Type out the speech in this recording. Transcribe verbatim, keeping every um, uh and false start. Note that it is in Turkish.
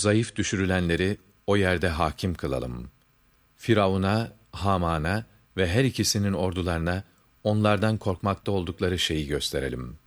zayıf düşürülenleri o yerde hakim kılalım. Firavun'a, Haman'a ve her ikisinin ordularına onlardan korkmakta oldukları şeyi gösterelim.